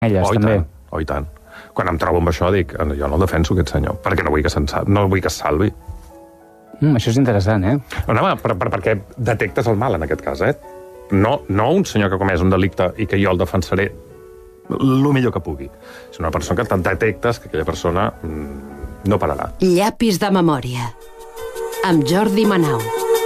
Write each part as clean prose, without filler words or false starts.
Elles, també. I tant. Quan em trobo amb això dic, jo no defenso aquest senyor, perquè no vull que es salvi. Això és interessant, eh? No, perquè detectes el mal en aquest cas, eh? No un senyor que ha comès un delicte i que jo el defensaré el millor que pugui. És una persona que detectes que aquella persona no pararà. Llapis de memòria, amb Jordi Manau.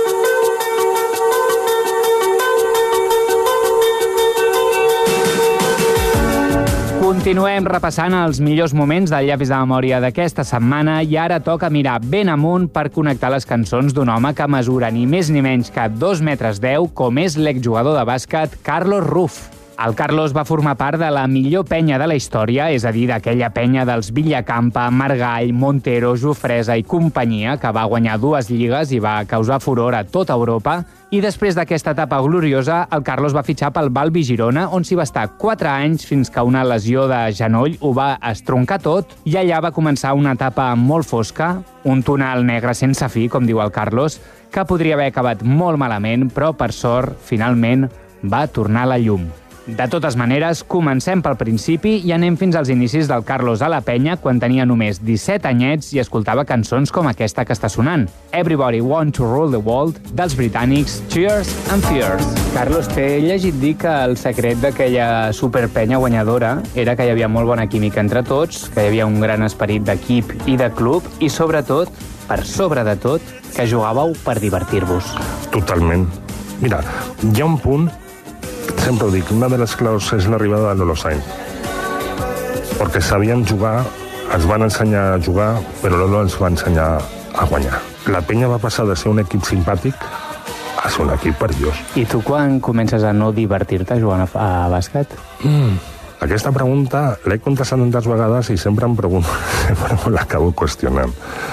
Continuem repassant els millors moments del Llapis de memòria d'aquesta setmana i ara toca mirar ben amunt per connectar les cançons d'un home que mesura ni més ni menys que 2,10 metres, com és l'exjugador de bàsquet Carlos Ruf. El Carlos va formar part de la millor penya de la història, és a dir, d'aquella penya dels Villacampa, Margall, Montero, Jofresa i companyia, que va guanyar 2 lligues i va causar furor a tota Europa. I després d'aquesta etapa gloriosa, el Carlos va fitxar pel Valvi Girona, on s'hi va estar 4 anys fins que una lesió de genoll ho va estroncar tot, i allà va començar una etapa molt fosca, un túnel negre sense fi, com diu el Carlos, que podria haver acabat molt malament, però per sort, finalment, va tornar a la llum. De totes maneres, comencem pel principi i anem fins als inicis del Carlos a la penya quan tenia només 17 anyets i escoltava cançons com aquesta que està sonant, Everybody Want to Rule the World, dels britànics Cheers and Fears. Carlos, t'he llegit dir que el secret d'aquella superpenya guanyadora era que hi havia molt bona química entre tots, que hi havia un gran esperit d'equip i de club i, sobretot, per sobre de tot, que jugàveu per divertir-vos. Totalment. Mira, hi ha un punt, sempre ho dic, una de les claus és l'arribada de Lolo Sainz. Perquè sabien jugar, ens van ensenyar a jugar, però Lolo ens va ensenyar a guanyar. La penya va passar de ser un equip simpàtic a ser un equip perillós. I tu quan comences a no divertir-te jugant a bàsquet? Aquesta pregunta l'he contestat tantes vegades i sempre em pregunto, sempre l'acabo qüestionant.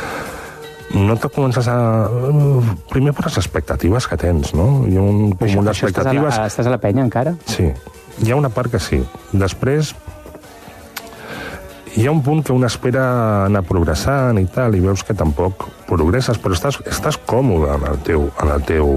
No te comences a... Primer per les expectatives que tens, no? Hi ha un comú d'expectatives... Estàs a la penya encara? Sí. Hi ha una part que sí. Després, hi ha un punt que un espera anar progressant i tal, i veus que tampoc progresses, però estàs còmode en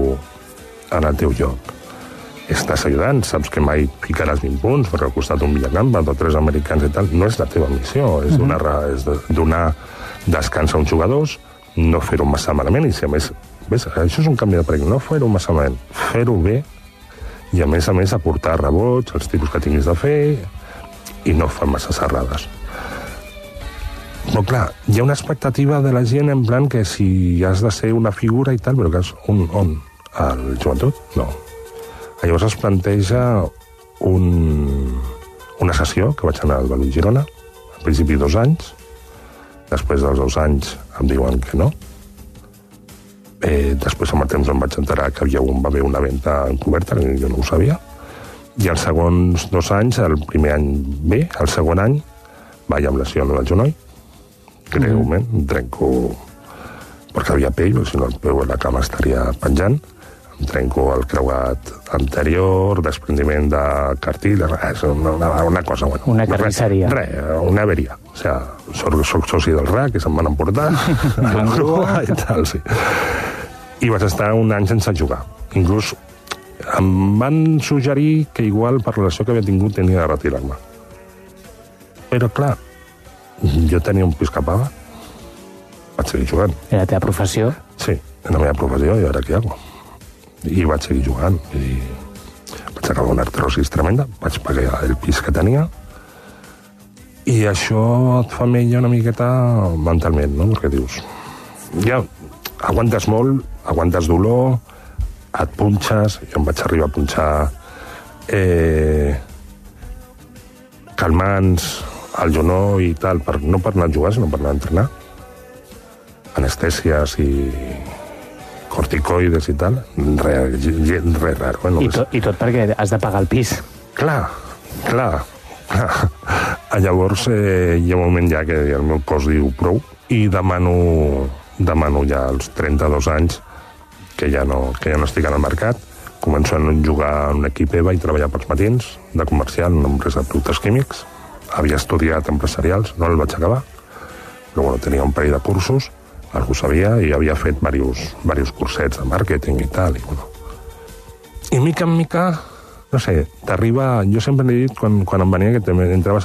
el teu lloc. Estàs ajudant, saps que mai ficaràs 20 punts, perquè al costat d'un Villacampa, 2 o 3 americans i tal, no és la teva missió, és donar descans a uns jugadors, no fer-ho massa malament, i si a més, això és un canvi de paradigma, no fer-ho massa malament, fer-ho bé, i a més aportar rebots, els tipus que tinguis de fer, i no fer massa serrades. Però clar, hi ha una expectativa de la gent en plan que si has de ser una figura i tal, però que és on? Al joventut? No. Llavors es planteja una sessió que vaig anar al Valvi Girona, al principi 2 anys, després dels 2 anys em diuen que no. Després, amb el temps, em vaig enterar que va haver una venda encoberta, que jo no ho sabia. I els segons 2 anys, el primer any bé, el segon any, vaig amb lesió en el genoll, greument, trenco, perquè havia pell, si no el peu a la cama estaria penjant, em trenco el creuat anterior, desprendiment de cartílag, és una cosa... Bueno, una carnisseria. Una averia. O sigui, soc soci del RAC, que se'm van emportar, a la grua i tal, sí. I vaig estar 1 any sense jugar. Inclús em van suggerir que igual per la lesió que havia tingut tenia de retirar-me. Però, clar, jo tenia un pis que pagar, vaig seguir jugant. Era la teva professió? Sí, era la meva professió, i ara què hago? I vaig seguir jugant. I vaig acabar una artrosis tremenda, vaig pagar el pis que tenia, i això et fa mella una miqueta mentalment, no? Perquè dius, ja aguantes molt, aguantes dolor, et punxes, jo em vaig arribar a punxar calmants al genoll i tal, no per anar a jugar, sinó per anar a entrenar, anestèsies i corticoides i tal, res raro. Bueno, I tot perquè has de pagar el pis. Clar. Llavors hi ha un moment ja que el meu cos diu prou i demano ja als 32 anys que ja no estic en el mercat. Començo a jugar en un equip EVA i treballar pels matins de comercial en una empresa de productes químics. Havia estudiat empresarials, no el vaig acabar, però bueno, tenia un parell de cursos, algú sabia, i havia fet diversos cursets de màrqueting i tal, i bueno. I mica en mica no sé, t'arriba... Jo sempre he dit, quan em venia, que entraves